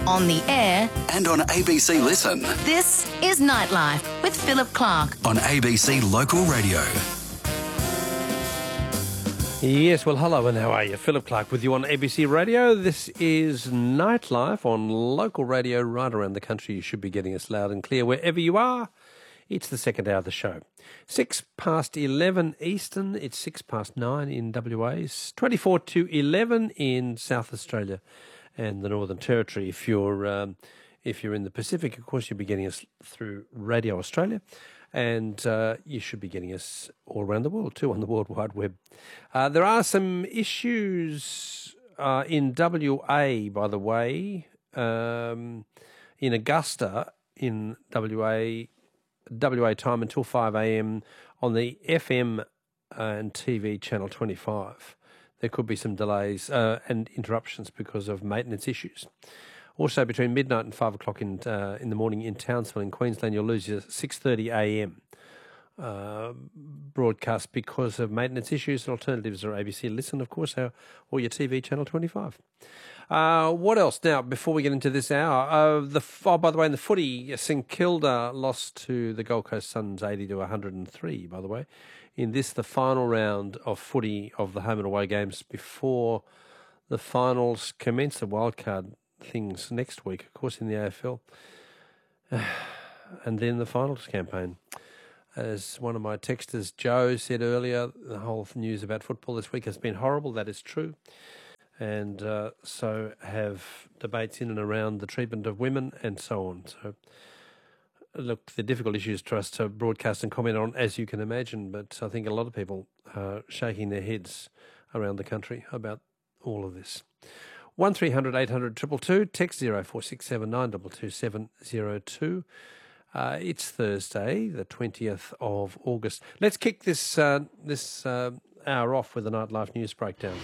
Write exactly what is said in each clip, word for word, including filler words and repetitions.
on the air and on A B C Listen. This is Nightlife with Philip Clark on A B C Local Radio. Yes, well, hello and how are you? Philip Clark with you on A B C Radio. This is Nightlife on local radio right around the country. You should be getting us loud and clear wherever you are. It's the second hour of the show. Six past eleven Eastern. It's six past nine in W A. It's twenty-four to eleven in South Australia and the Northern Territory. If you're um, if you're in the Pacific, of course, you'll be getting us through Radio Australia. And uh, you should be getting us all around the world too on the World Wide Web. Uh, there are some issues uh, in W A, by the way, um, in Augusta, in W A, W A time until five a.m. on the F M and T V channel twenty-five. There could be some delays uh, and interruptions because of maintenance issues. Also, between midnight and five o'clock in uh, in the morning in Townsville in Queensland, you'll lose your six thirty a.m. Uh, broadcast because of maintenance issues. Alternatives are A B C Listen, of course, or, or your T V channel twenty-five. Uh, what else? Now, before we get into this hour, uh, the oh, by the way, in the footy, St Kilda lost to the Gold Coast Suns eighty to one hundred and three, by the way. In this, the final round of footy of the home and away games before the finals commence, the wildcard things next week, of course, in the A F L. And then the finals campaign. As one of my texters, Joe, said earlier, the whole news about football this week has been horrible. That is true. And uh, so have debates in and around the treatment of women and so on. So, look, the difficult issues for us to broadcast and comment on, as you can imagine, but I think a lot of people are shaking their heads around the country about all of this. one three hundred eight hundred two two two, text zero four six seven nine two two seven zero two. Uh, it's Thursday, the twentieth of August. Let's kick this uh, this uh, hour off with a Nightlife News Breakdown.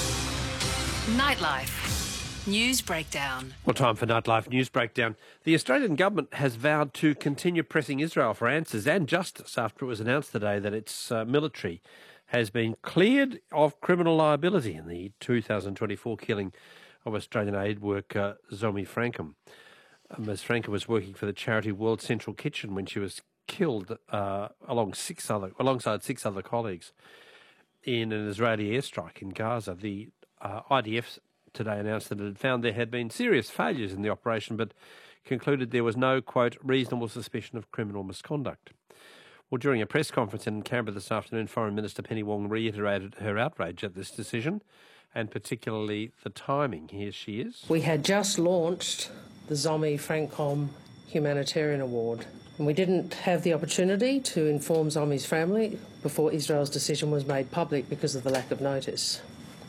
Nightlife News Breakdown. Well, time for Nightlife News Breakdown. The Australian government has vowed to continue pressing Israel for answers and justice after it was announced today that its uh, military has been cleared of criminal liability in the two thousand twenty-four killing of Australian aid worker Zomi Frankham. Miz Frankham was working for the charity World Central Kitchen when she was killed uh, along six other, alongside six other colleagues in an Israeli airstrike in Gaza. The uh, I D F today announced that it had found there had been serious failures in the operation, but concluded there was no, quote, reasonable suspicion of criminal misconduct. Well, during a press conference in Canberra this afternoon, Foreign Minister Penny Wong reiterated her outrage at this decision, and particularly the timing. Here she is. We had just launched the Zomi Frankham Humanitarian Award, and we didn't have the opportunity to inform Zomi's family before Israel's decision was made public because of the lack of notice.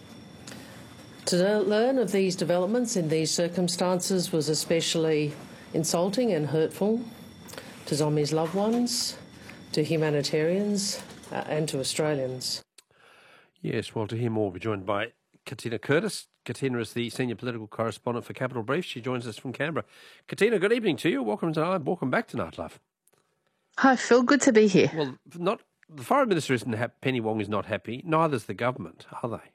To learn of these developments in these circumstances was especially insulting and hurtful to Zomi's loved ones, to humanitarians, uh, and to Australians. Yes, well, to hear more, we're joined by Katina Curtis. Katina is the senior political correspondent for Capital Brief. She joins us from Canberra. Katina, good evening to you. Welcome to welcome back to Nightlife. Hi, Phil. Good to be here. Well, not the Foreign Minister isn't happy. Penny Wong is not happy. Neither is the government, are they?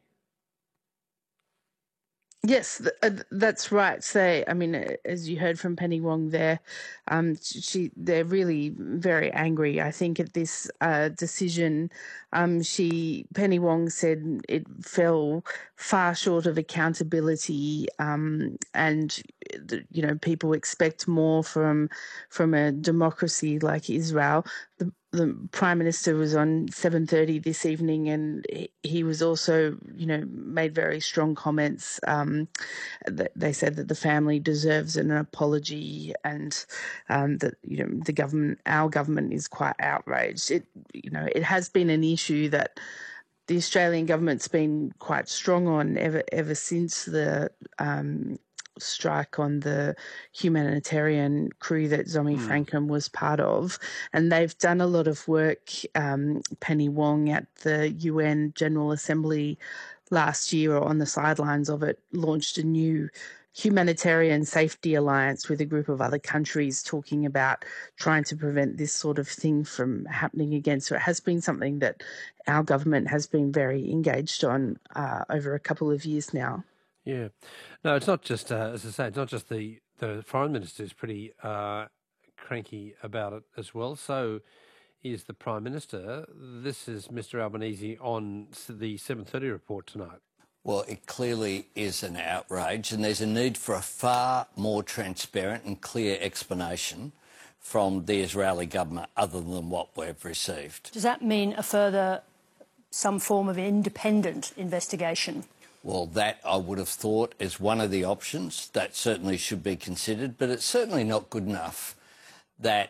Yes, th- uh, that's right. So, I mean, uh, as you heard from Penny Wong there, um, she they're really very angry, I think, at this uh, decision. Um, she Penny Wong said it fell far short of accountability, um, and you know people expect more from from a democracy like Israel. The, The Prime Minister was on seven thirty this evening, and he was also, you know, made very strong comments. Um, that they said that the family deserves an apology, and um, that you know the government, our government, is quite outraged. It, you know, it has been an issue that the Australian government's been quite strong on ever ever since the Um, strike on the humanitarian crew that Zomi mm. Frankham was part of. And they've done a lot of work, um, Penny Wong, at the U N General Assembly last year, or on the sidelines of it, launched a new humanitarian safety alliance with a group of other countries talking about trying to prevent this sort of thing from happening again. So it has been something that our government has been very engaged on uh, over a couple of years now. Yeah. No, it's not just, uh, as I say, it's not just the, the Foreign Minister is pretty uh, cranky about it as well. So is the Prime Minister. This is Mister Albanese on the seven thirty report tonight. Well, it clearly is an outrage, and there's a need for a far more transparent and clear explanation from the Israeli government other than what we've received. Does that mean a further, some form of independent investigation? Well, that I would have thought is one of the options. That certainly should be considered, but it's certainly not good enough that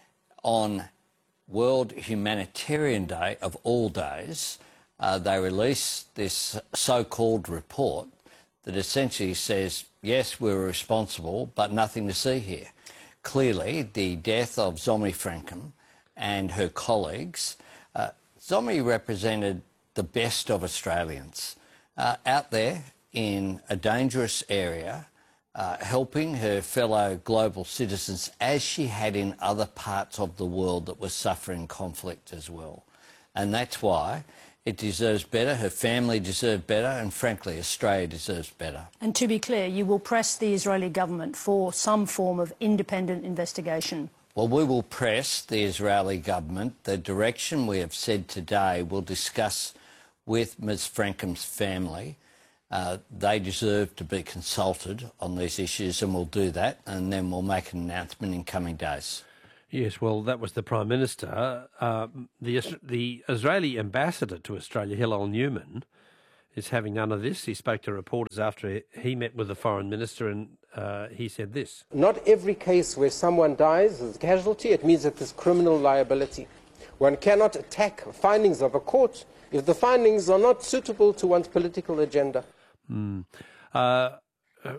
on World Humanitarian Day of all days, uh, they release this so-called report that essentially says, yes, we're responsible, but nothing to see here. Clearly, the death of Zomi Frankham and her colleagues, uh, Zomi represented the best of Australians uh, out there in a dangerous area, uh, helping her fellow global citizens as she had in other parts of the world that were suffering conflict as well. And that's why it deserves better, her family deserves better, and frankly, Australia deserves better. And to be clear, you will press the Israeli government for some form of independent investigation? Well, we will press the Israeli government. The direction we have said today we'll discuss with Miz Frankham's family. Uh, they deserve to be consulted on these issues, and we'll do that, and then we'll make an announcement in coming days. Yes, well, that was the Prime Minister. Uh, the the Israeli ambassador to Australia, Hillel Newman, is having none of this. He spoke to reporters after he met with the Foreign Minister, and uh, he said this. Not every case where someone dies as a casualty, it means that there's criminal liability. One cannot attack findings of a court if the findings are not suitable to one's political agenda. Mm. Uh, uh,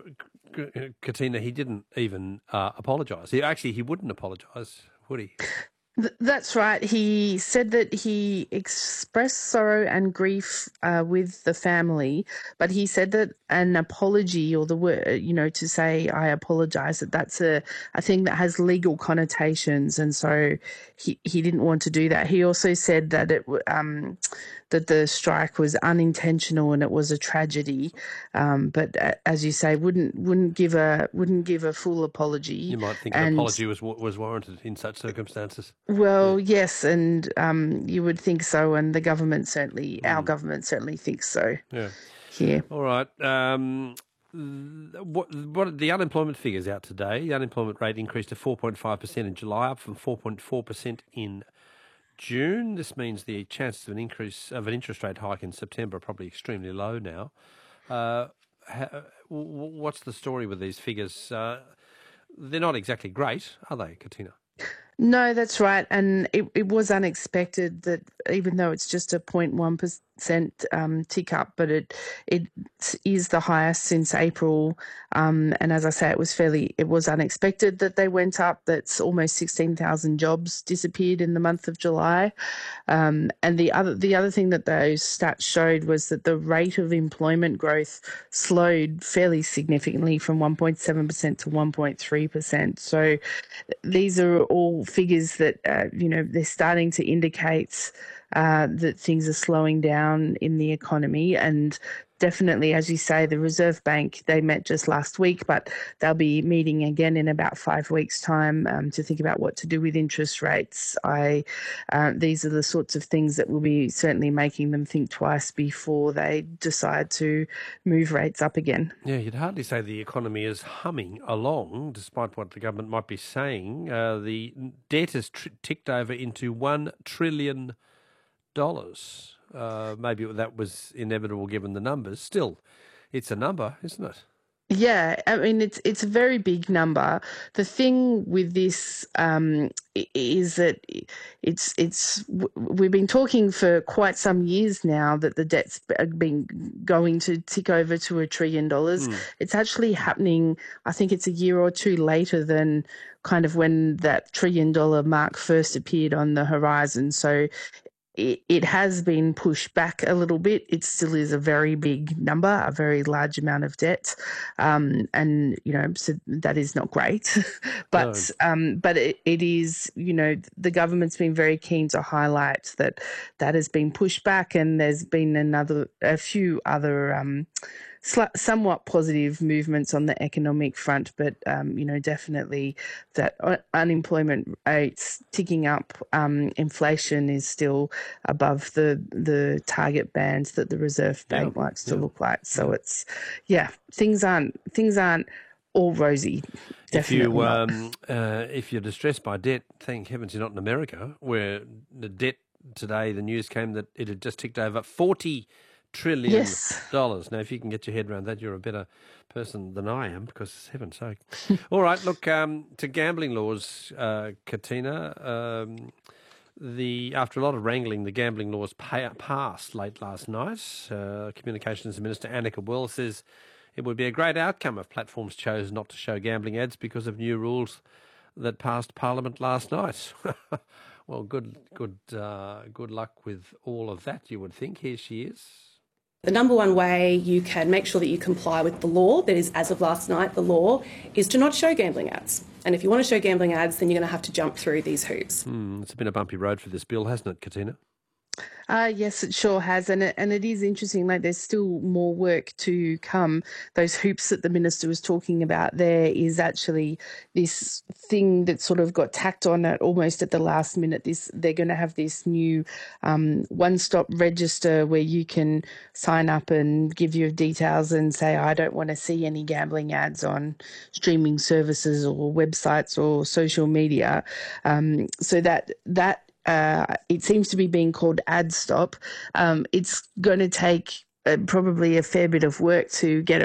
Katina, he didn't even uh, apologise. He, actually, he wouldn't apologise, would he? That's right. He said that he expressed sorrow and grief uh, with the family, but he said that an apology, or the word, you know, to say I apologise, that that's a, a thing that has legal connotations, and so he, he didn't want to do that. He also said that it um, that the strike was unintentional and it was a tragedy, um, but uh, as you say, wouldn't wouldn't give a wouldn't give a full apology. You might think and, an apology was was warranted in such circumstances. Well, yeah. yes, and um, you would think so, and the government certainly, mm. our government certainly thinks so. Yeah. Here. All right. Um, what, what the unemployment figures out today? The unemployment rate increased to four point five percent in July, up from four point four percent in June. This means the chances of an increase of an interest rate hike in September are probably extremely low now. Uh, ha, what's the story with these figures? Uh, they're not exactly great, are they, Katina? No, that's right. And it, it was unexpected that even though it's just a zero point one percent um, tick up, but it it is the highest since April. Um, and as I say, it was fairly, it was unexpected that they went up. That's almost sixteen thousand jobs disappeared in the month of July. Um, and the other the other thing that those stats showed was that the rate of employment growth slowed fairly significantly from one point seven percent to one point three percent. So these are all figures that, uh, you know, they're starting to indicate uh, that things are slowing down in the economy. And definitely, as you say, the Reserve Bank, they met just last week, but they'll be meeting again in about five weeks' time um, to think about what to do with interest rates. I, uh, these are the sorts of things that will be certainly making them think twice before they decide to move rates up again. Yeah, you'd hardly say the economy is humming along, despite what the government might be saying. Uh, the debt has tr- ticked over into one trillion dollars. Uh, maybe that was inevitable given the numbers. Still, it's a number, isn't it? Yeah, I mean, it's it's a very big number. The thing with this um, is that it's it's we've been talking for quite some years now that the debt's been going to tick over to a trillion dollars. Mm. It's actually happening. I think it's a year or two later than kind of when that trillion dollar mark first appeared on the horizon. So It, it has been pushed back a little bit. It still is a very big number, a very large amount of debt, um, and you know, so that is not great. but no. um, but it, it is, you know, the government's been very keen to highlight that that has been pushed back, and there's been another, a few other Um, sl- somewhat positive movements on the economic front, but um, you know, definitely that un- unemployment rates ticking up. Um, inflation is still above the the target bands that the Reserve Bank Yeah, likes to yeah, look like. So yeah. it's yeah, things aren't things aren't all rosy. If Definitely you not. um, uh, if you're distressed by debt, thank heavens you're not in America, where the debt today, the news came that it had just ticked over forty trillion Yes. dollars. Now, if you can get your head around that, you're a better person than I am, because heaven's sake. All right, look, um, to gambling laws, uh, Katina. Um, The after a lot of wrangling, the gambling laws pay, passed late last night. Uh, Communications Minister Annika Wells says it would be a great outcome if platforms chose not to show gambling ads because of new rules that passed Parliament last night. Well, good, good, uh, good luck with all of that, you would think. Here she is. The number one way you can make sure that you comply with the law, that is, as of last night, the law, is to not show gambling ads. And if you want to show gambling ads, then you're going to have to jump through these hoops. Mm, it's been a bumpy road for this bill, hasn't it, Katina? Uh, yes, it sure has. And it, and it is interesting, like there's still more work to come. Those hoops that the minister was talking about there is actually this thing that sort of got tacked on at almost at the last minute. This They're going to have this new um, one-stop register where you can sign up and give your details and say, I don't want to see any gambling ads on streaming services or websites or social media. Um, so that that Uh, it seems to be being called Ad Stop. Um, it's going to take uh, probably a fair bit of work to get